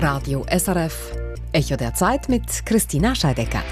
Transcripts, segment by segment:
Radio SRF, Echo der Zeit mit Christina Scheidecker.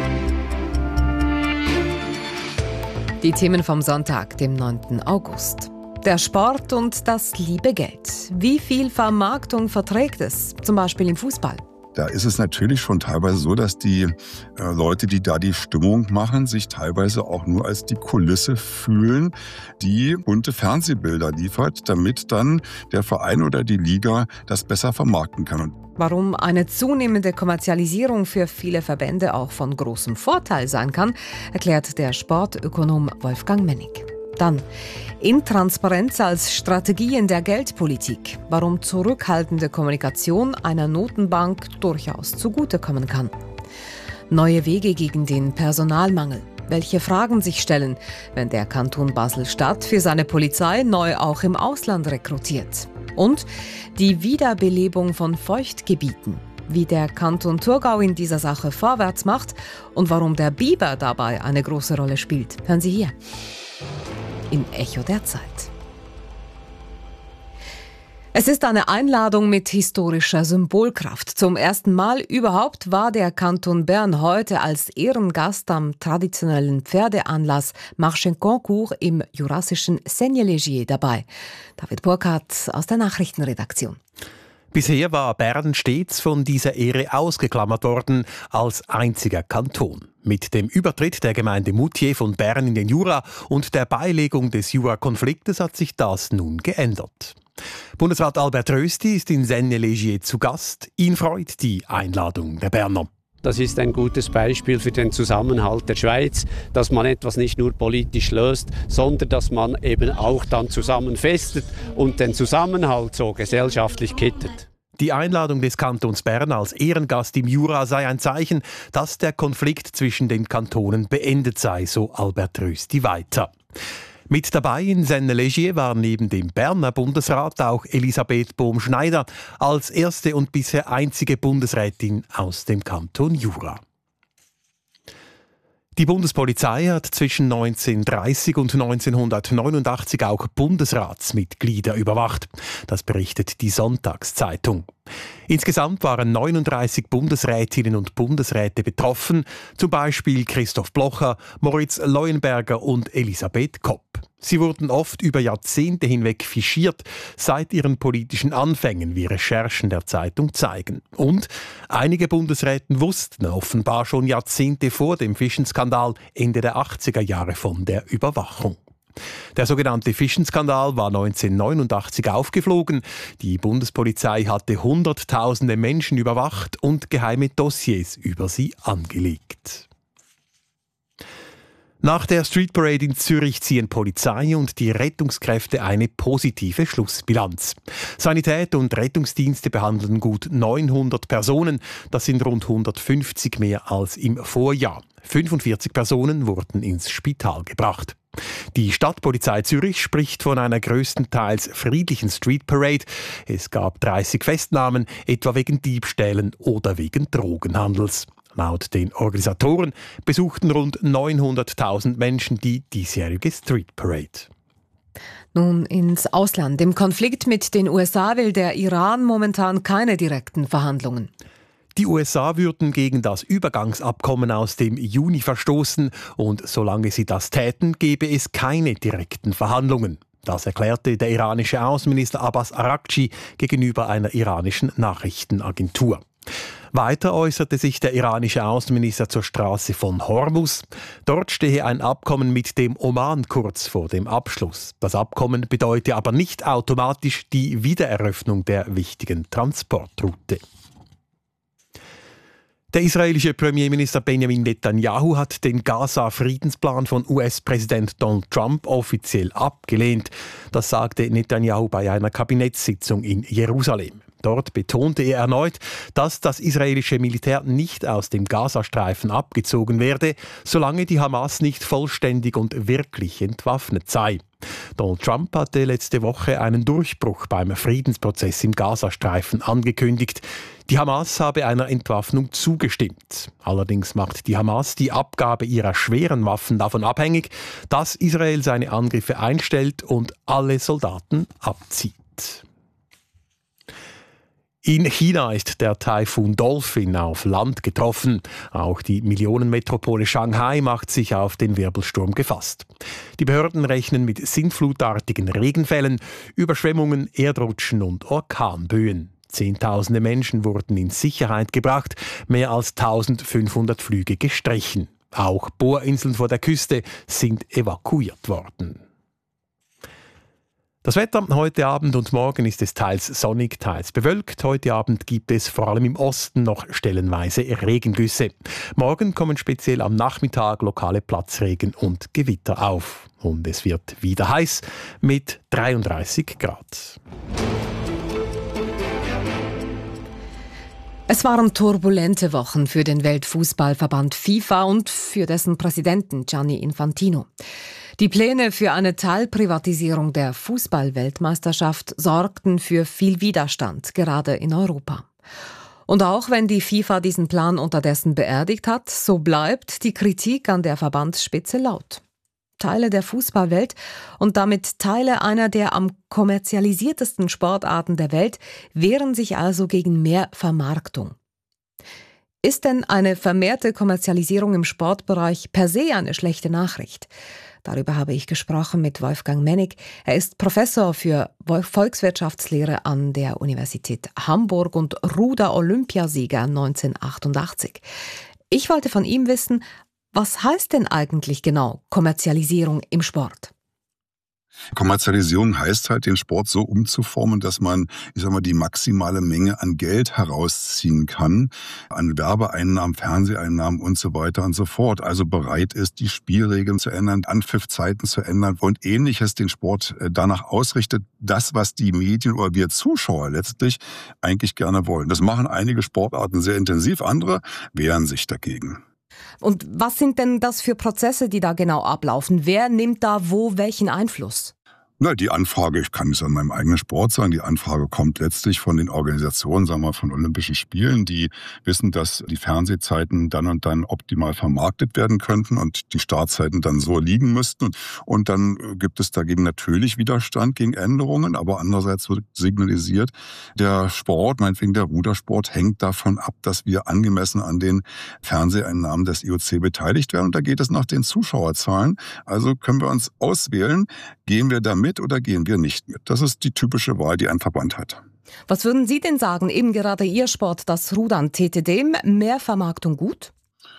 Die Themen vom Sonntag, dem 9. August. Der Sport und das liebe Geld. Wie viel Vermarktung verträgt es, zum Beispiel im Fußball? Da ist es natürlich schon teilweise so, dass die Leute, die da die Stimmung machen, sich teilweise auch nur als die Kulisse fühlen, die bunte Fernsehbilder liefert, damit dann der Verein oder die Liga das besser vermarkten kann. Warum eine zunehmende Kommerzialisierung für viele Verbände auch von großem Vorteil sein kann, erklärt der Sportökonom Wolfgang Mennig. Dann Intransparenz als Strategie in der Geldpolitik. Warum zurückhaltende Kommunikation einer Notenbank durchaus zugutekommen kann. Neue Wege gegen den Personalmangel. Welche Fragen sich stellen, wenn der Kanton Basel-Stadt für seine Polizei neu auch im Ausland rekrutiert. Und die Wiederbelebung von Feuchtgebieten. Wie der Kanton Thurgau in dieser Sache vorwärts macht und warum der Biber dabei eine große Rolle spielt. Hören Sie hier. In Echo der Zeit. Es ist eine Einladung mit historischer Symbolkraft. Zum ersten Mal überhaupt war der Kanton Bern heute als Ehrengast am traditionellen Pferdeanlass Marche-Concours im jurassischen Seignelay dabei. David Burkhardt aus der Nachrichtenredaktion. Bisher war Bern stets von dieser Ehre ausgeklammert worden, als einziger Kanton. Mit dem Übertritt der Gemeinde Moutier von Bern in den Jura und der Beilegung des Jura-Konfliktes hat sich das nun geändert. Bundesrat Albert Rösti ist in Seignelay zu Gast. Ihn freut die Einladung der Berner. Das ist ein gutes Beispiel für den Zusammenhalt der Schweiz, dass man etwas nicht nur politisch löst, sondern dass man eben auch dann zusammen festet und den Zusammenhalt so gesellschaftlich kittet. Die Einladung des Kantons Bern als Ehrengast im Jura sei ein Zeichen, dass der Konflikt zwischen den Kantonen beendet sei, so Albert Rösti weiter. Mit dabei in Seignelay war neben dem Berner Bundesrat auch Elisabeth Bohm-Schneider als erste und bisher einzige Bundesrätin aus dem Kanton Jura. Die Bundespolizei hat zwischen 1930 und 1989 auch Bundesratsmitglieder überwacht. Das berichtet die Sonntagszeitung. Insgesamt waren 39 Bundesrätinnen und Bundesräte betroffen, zum Beispiel Christoph Blocher, Moritz Leuenberger und Elisabeth Kopp. Sie wurden oft über Jahrzehnte hinweg fischiert, seit ihren politischen Anfängen, wie Recherchen der Zeitung zeigen. Und einige Bundesräte wussten offenbar schon Jahrzehnte vor dem Fischenskandal Ende der 80er Jahre von der Überwachung. Der sogenannte Fischenskandal war 1989 aufgeflogen. Die Bundespolizei hatte Hunderttausende Menschen überwacht und geheime Dossiers über sie angelegt. Nach der Street Parade in Zürich ziehen Polizei und die Rettungskräfte eine positive Schlussbilanz. Sanität und Rettungsdienste behandeln gut 900 Personen. Das sind rund 150 mehr als im Vorjahr. 45 Personen wurden ins Spital gebracht. Die Stadtpolizei Zürich spricht von einer größtenteils friedlichen Street Parade. Es gab 30 Festnahmen, etwa wegen Diebstählen oder wegen Drogenhandels. Laut den Organisatoren besuchten rund 900.000 Menschen die diesjährige Street Parade. Nun ins Ausland. Im Konflikt mit den USA will der Iran momentan keine direkten Verhandlungen. Die USA würden gegen das Übergangsabkommen aus dem Juni verstoßen und solange sie das täten, gäbe es keine direkten Verhandlungen. Das erklärte der iranische Außenminister Abbas Araghchi gegenüber einer iranischen Nachrichtenagentur. Weiter äußerte sich der iranische Außenminister zur Straße von Hormuz. Dort stehe ein Abkommen mit dem Oman kurz vor dem Abschluss. Das Abkommen bedeute aber nicht automatisch die Wiedereröffnung der wichtigen Transportroute. Der israelische Premierminister Benjamin Netanyahu hat den Gaza-Friedensplan von US-Präsident Donald Trump offiziell abgelehnt. Das sagte Netanyahu bei einer Kabinettssitzung in Jerusalem. Dort betonte er erneut, dass das israelische Militär nicht aus dem Gazastreifen abgezogen werde, solange die Hamas nicht vollständig und wirklich entwaffnet sei. Donald Trump hatte letzte Woche einen Durchbruch beim Friedensprozess im Gazastreifen angekündigt. Die Hamas habe einer Entwaffnung zugestimmt. Allerdings macht die Hamas die Abgabe ihrer schweren Waffen davon abhängig, dass Israel seine Angriffe einstellt und alle Soldaten abzieht. In China ist der Taifun Dolphin auf Land getroffen. Auch die Millionenmetropole Shanghai macht sich auf den Wirbelsturm gefasst. Die Behörden rechnen mit sintflutartigen Regenfällen, Überschwemmungen, Erdrutschen und Orkanböen. Zehntausende Menschen wurden in Sicherheit gebracht, mehr als 1500 Flüge gestrichen. Auch Bohrinseln vor der Küste sind evakuiert worden. Das Wetter heute Abend und morgen ist es teils sonnig, teils bewölkt. Heute Abend gibt es vor allem im Osten noch stellenweise Regengüsse. Morgen kommen speziell am Nachmittag lokale Platzregen und Gewitter auf. Und es wird wieder heiß mit 33 Grad. Es waren turbulente Wochen für den Weltfußballverband FIFA und für dessen Präsidenten Gianni Infantino. Die Pläne für eine Teilprivatisierung der Fußball-Weltmeisterschaft sorgten für viel Widerstand, gerade in Europa. Und auch wenn die FIFA diesen Plan unterdessen beerdigt hat, so bleibt die Kritik an der Verbandsspitze laut. Teile der Fußballwelt und damit Teile einer der am kommerzialisiertesten Sportarten der Welt wehren sich also gegen mehr Vermarktung. Ist denn eine vermehrte Kommerzialisierung im Sportbereich per se eine schlechte Nachricht? Darüber habe ich gesprochen mit Wolfgang Mennig. Er ist Professor für Volkswirtschaftslehre an der Universität Hamburg und Ruder-Olympiasieger 1988. Ich wollte von ihm wissen, was heißt denn eigentlich genau Kommerzialisierung im Sport? Kommerzialisierung heißt halt, den Sport so umzuformen, dass man, die maximale Menge an Geld herausziehen kann, an Werbeeinnahmen, Fernseheinnahmen und so weiter und so fort. Also bereit ist, die Spielregeln zu ändern, Anpfiffzeiten zu ändern und Ähnliches den Sport danach ausrichtet, das, was die Medien oder wir Zuschauer letztlich eigentlich gerne wollen. Das machen einige Sportarten sehr intensiv, andere wehren sich dagegen. Und was sind denn das für Prozesse, die da genau ablaufen? Wer nimmt da wo welchen Einfluss? Na, die Anfrage, ich kann es an meinem eigenen Sport sagen, die Anfrage kommt letztlich von den Organisationen, von Olympischen Spielen, die wissen, dass die Fernsehzeiten dann und dann optimal vermarktet werden könnten und die Startzeiten dann so liegen müssten. Und dann gibt es dagegen natürlich Widerstand gegen Änderungen, aber andererseits wird signalisiert, der Sport, meinetwegen der Rudersport, hängt davon ab, dass wir angemessen an den Fernseheinnahmen des IOC beteiligt werden. Und da geht es nach den Zuschauerzahlen. Also können wir uns auswählen, gehen wir da mit oder gehen wir nicht mit? Das ist die typische Wahl, die ein Verband hat. Was würden Sie denn sagen, eben gerade Ihr Sport, das Rudern, täte dem mehr Vermarktung gut?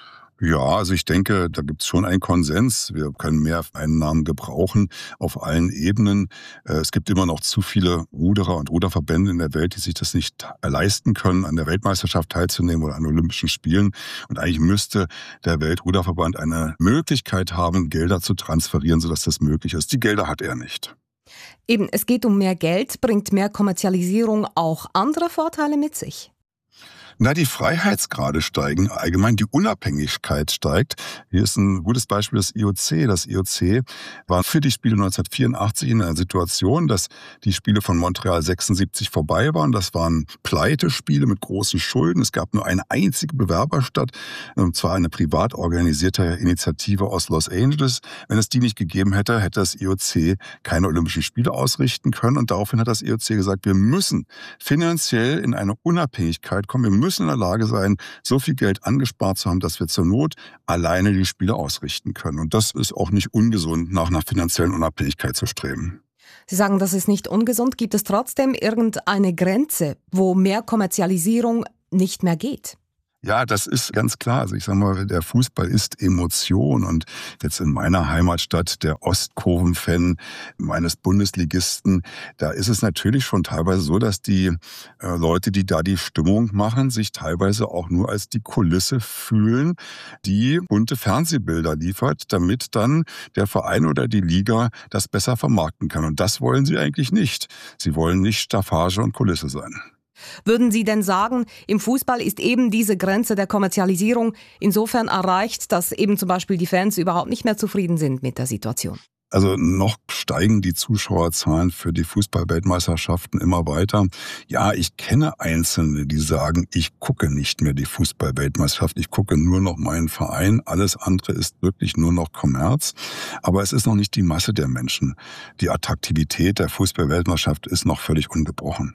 Ja, also ich denke, da gibt es schon einen Konsens. Wir können mehr Einnahmen gebrauchen auf allen Ebenen. Es gibt immer noch zu viele Ruderer und Ruderverbände in der Welt, die sich das nicht leisten können, an der Weltmeisterschaft teilzunehmen oder an Olympischen Spielen. Und eigentlich müsste der Weltruderverband eine Möglichkeit haben, Gelder zu transferieren, sodass das möglich ist. Die Gelder hat er nicht. Eben, es geht um mehr Geld. Bringt mehr Kommerzialisierung auch andere Vorteile mit sich? Na, die Freiheitsgrade steigen, allgemein die Unabhängigkeit steigt. Hier ist ein gutes Beispiel das IOC. Das IOC war für die Spiele 1984 in einer Situation, dass die Spiele von Montreal 76 vorbei waren. Das waren Pleitespiele mit großen Schulden. Es gab nur eine einzige Bewerberstadt, und zwar eine privat organisierte Initiative aus Los Angeles. Wenn es die nicht gegeben hätte, hätte das IOC keine Olympischen Spiele ausrichten können. Und daraufhin hat das IOC gesagt, wir müssen finanziell in eine Unabhängigkeit kommen. Wir müssen in der Lage sein, so viel Geld angespart zu haben, dass wir zur Not alleine die Spiele ausrichten können. Und das ist auch nicht ungesund, nach einer finanziellen Unabhängigkeit zu streben. Sie sagen, das ist nicht ungesund. Gibt es trotzdem irgendeine Grenze, wo mehr Kommerzialisierung nicht mehr geht? Ja, das ist ganz klar. Also der Fußball ist Emotion und jetzt in meiner Heimatstadt, der Ostkurven-Fan meines Bundesligisten, da ist es natürlich schon teilweise so, dass die Leute, die da die Stimmung machen, sich teilweise auch nur als die Kulisse fühlen, die bunte Fernsehbilder liefert, damit dann der Verein oder die Liga das besser vermarkten kann. Und das wollen sie eigentlich nicht. Sie wollen nicht Staffage und Kulisse sein. Würden Sie denn sagen, im Fußball ist eben diese Grenze der Kommerzialisierung insofern erreicht, dass eben zum Beispiel die Fans überhaupt nicht mehr zufrieden sind mit der Situation? Also noch steigen die Zuschauerzahlen für die Fußball-Weltmeisterschaften immer weiter. Ja, ich kenne Einzelne, die sagen, ich gucke nicht mehr die Fußball-Weltmeisterschaft, ich gucke nur noch meinen Verein. Alles andere ist wirklich nur noch Kommerz. Aber es ist noch nicht die Masse der Menschen. Die Attraktivität der Fußball-Weltmeisterschaft ist noch völlig ungebrochen.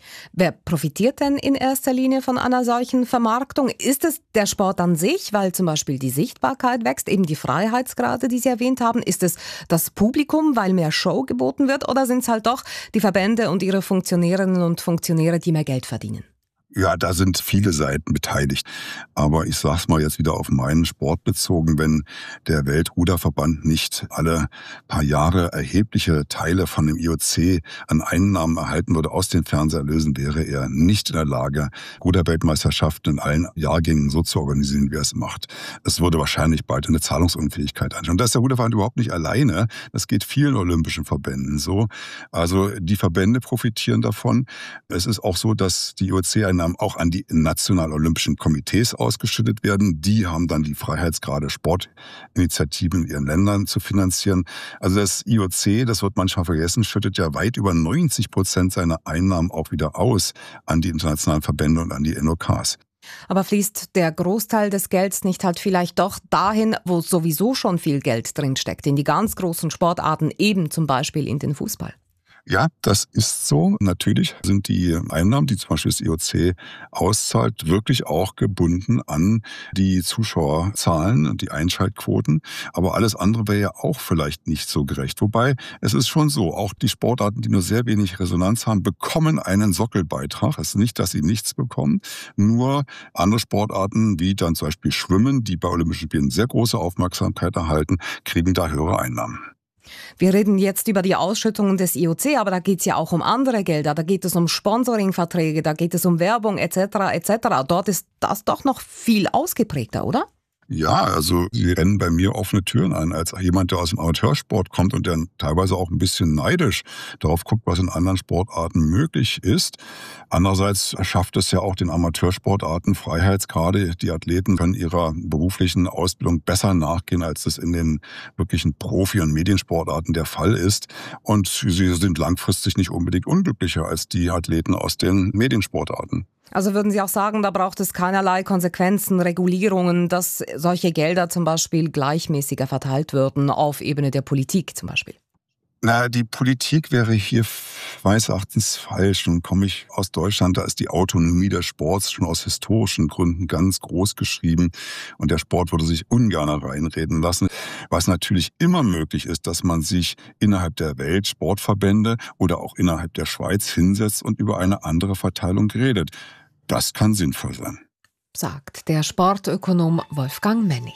Wer profitiert denn in erster Linie von einer solchen Vermarktung? Ist es der Sport an sich, weil zum Beispiel die Sichtbarkeit wächst, eben die Freiheitsgrade, die Sie erwähnt haben? Ist es das Publikum, weil mehr Show geboten wird? Oder sind es halt doch die Verbände und ihre Funktionärinnen und Funktionäre, die mehr Geld verdienen? Ja, da sind viele Seiten beteiligt. Aber ich sag's mal jetzt wieder auf meinen Sport bezogen, wenn der Weltruderverband nicht alle paar Jahre erhebliche Teile von dem IOC an Einnahmen erhalten würde aus den Fernseherlösen, wäre er nicht in der Lage, Ruderweltmeisterschaften in allen Jahrgängen so zu organisieren, wie er es macht. Es würde wahrscheinlich bald eine Zahlungsunfähigkeit anschauen. Und da ist der Ruderverband überhaupt nicht alleine. Das geht vielen olympischen Verbänden so. Also die Verbände profitieren davon. Es ist auch so, dass die IOC-Einnahmen auch an die nationalen olympischen Komitees ausgeschüttet werden. Die haben dann die Freiheitsgrade Sportinitiativen in ihren Ländern zu finanzieren. Also das IOC, das wird manchmal vergessen, schüttet ja weit über 90% seiner Einnahmen auch wieder aus an die internationalen Verbände und an die NOKs. Aber fließt der Großteil des Gelds nicht halt vielleicht doch dahin, wo sowieso schon viel Geld drinsteckt, in die ganz großen Sportarten, eben zum Beispiel in den Fußball? Ja, das ist so. Natürlich sind die Einnahmen, die zum Beispiel das IOC auszahlt, wirklich auch gebunden an die Zuschauerzahlen und die Einschaltquoten. Aber alles andere wäre ja auch vielleicht nicht so gerecht. Wobei, es ist schon so, auch die Sportarten, die nur sehr wenig Resonanz haben, bekommen einen Sockelbeitrag. Es ist nicht, dass sie nichts bekommen. Nur andere Sportarten, wie dann zum Beispiel Schwimmen, die bei Olympischen Spielen sehr große Aufmerksamkeit erhalten, kriegen da höhere Einnahmen. Wir reden jetzt über die Ausschüttungen des IOC, aber da geht es ja auch um andere Gelder. Da geht es um Sponsoringverträge, da geht es um Werbung etc. etc. Dort ist das doch noch viel ausgeprägter, oder? Ja, also sie rennen bei mir offene Türen ein, als jemand, der aus dem Amateursport kommt und der teilweise auch ein bisschen neidisch darauf guckt, was in anderen Sportarten möglich ist. Andererseits schafft es ja auch den Amateursportarten Freiheitsgrade. Die Athleten können ihrer beruflichen Ausbildung besser nachgehen, als es in den wirklichen Profi- und Mediensportarten der Fall ist. Und sie sind langfristig nicht unbedingt unglücklicher als die Athleten aus den Mediensportarten. Also würden Sie auch sagen, da braucht es keinerlei Konsequenzen, Regulierungen, dass solche Gelder zum Beispiel gleichmäßiger verteilt würden auf Ebene der Politik zum Beispiel? Na, die Politik wäre hier meines Erachtens falsch. Nun komme ich aus Deutschland, da ist die Autonomie des Sports schon aus historischen Gründen ganz groß geschrieben. Und der Sport würde sich ungern reinreden lassen. Was natürlich immer möglich ist, dass man sich innerhalb der Weltsportverbände oder auch innerhalb der Schweiz hinsetzt und über eine andere Verteilung redet. Das kann sinnvoll sein. Sagt der Sportökonom Wolfgang Mennig.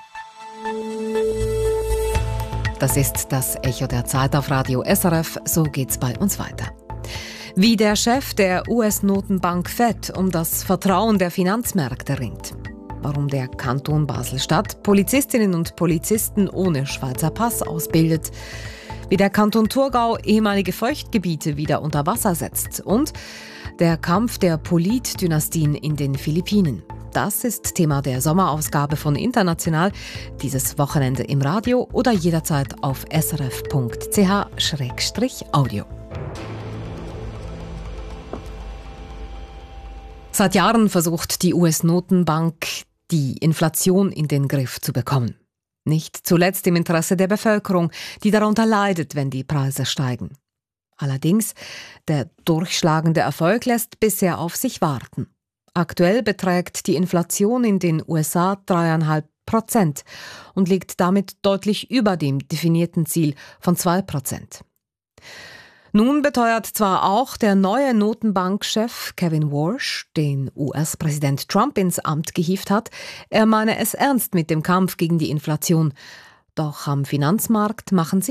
Das ist das Echo der Zeit auf Radio SRF. So geht's bei uns weiter. Wie der Chef der US-Notenbank Fed um das Vertrauen der Finanzmärkte ringt. Warum der Kanton Basel-Stadt Polizistinnen und Polizisten ohne Schweizer Pass ausbildet. Wie der Kanton Thurgau ehemalige Feuchtgebiete wieder unter Wasser setzt. Und der Kampf der Politdynastien in den Philippinen. Das ist Thema der Sommerausgabe von International, dieses Wochenende im Radio oder jederzeit auf srf.ch/audio. Seit Jahren versucht die US-Notenbank, die Inflation in den Griff zu bekommen. Nicht zuletzt im Interesse der Bevölkerung, die darunter leidet, wenn die Preise steigen. Allerdings, der durchschlagende Erfolg lässt bisher auf sich warten. Aktuell beträgt die Inflation in den USA 3,5% und liegt damit deutlich über dem definierten Ziel von 2%. Nun beteuert zwar auch der neue Notenbankchef Kevin Warsh, den US-Präsident Trump ins Amt gehievt hat, er meine es ernst mit dem Kampf gegen die Inflation. Doch am Finanzmarkt machen sich